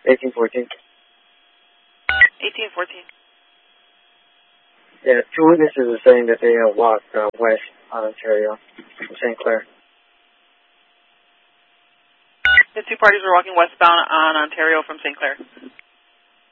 1814. 1814. Yeah, two witnesses are saying that they walked west on Ontario from St. Clair. The two parties were walking westbound on Ontario from St. Clair.